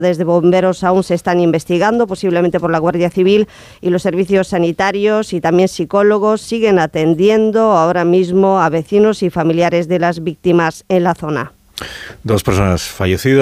Desde bomberos aún se están investigando, posiblemente por la Guardia Civil, y los servicios sanitarios y también psicólogos siguen atendiendo ahora mismo a vecinos y familiares de las víctimas en la zona. 2 personas fallecidas.